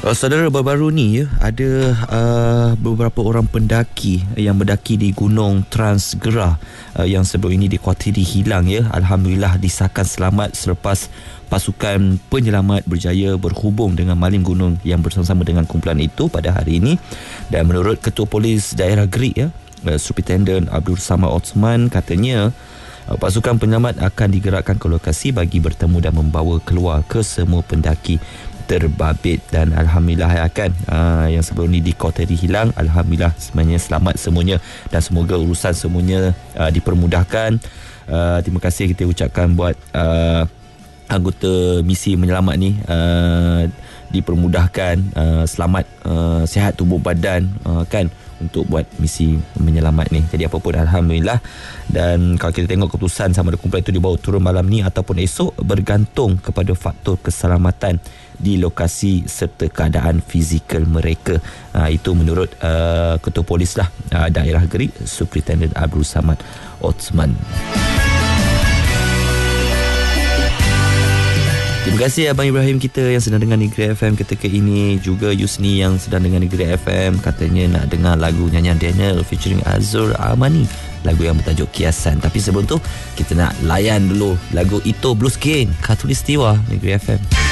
Saudara, baru-baru ni ada beberapa orang pendaki yang mendaki di Gunung Transgerah yang sebelum ini dikuatiri hilang Alhamdulillah disahkan selamat selepas pasukan penyelamat berjaya berhubung dengan maling gunung yang bersama-sama dengan kumpulan itu pada hari ini. Dan menurut Ketua Polis Daerah Gerik Superintendent Abdul Samad Osman, katanya pasukan penyelamat akan digerakkan ke lokasi bagi bertemu dan membawa keluar ke semua pendaki terbabit. Dan Alhamdulillah yang sebelum ni dikuatiri hilang, Alhamdulillah sebenarnya selamat semuanya dan semoga urusan semuanya dipermudahkan. Terima kasih kita ucapkan buat anggota misi menyelamat ni, dipermudahkan, selamat, sihat tubuh badan untuk buat misi menyelamat ni. Jadi apa pun Alhamdulillah. Dan kalau kita tengok keputusan sama ada kumpulan itu dibawa turun malam ni ataupun esok bergantung kepada faktor keselamatan di lokasi serta keadaan fizikal mereka. Itu menurut Ketua Polis Daerah Gerik Superintendent Abdul Samad Osman. Terima kasih Abang Ibrahim kita yang sedang dengar Negeri FM ketika ini. Juga Yusni yang sedang dengar Negeri FM, katanya nak dengar lagu nyanyian Daniel featuring Azur Amani, lagu yang bertajuk Kiasan. Tapi sebelum tu kita nak layan dulu lagu Ito Blues King Khatulistiwa Negeri FM.